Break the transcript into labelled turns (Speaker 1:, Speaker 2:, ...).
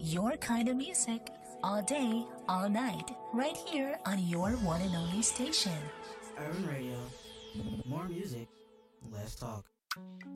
Speaker 1: your kind of music, all day, all night, right here on your one and only station.
Speaker 2: Urban Radio. More music, less talk.